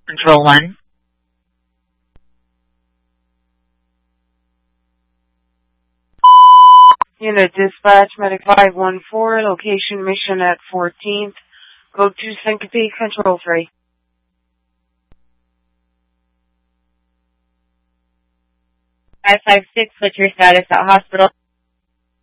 Control 1. Unit Dispatch, Medic 514, location mission at 14th. Code 2 Syncope, Control 3. Five 5 6, what's your status at hospital?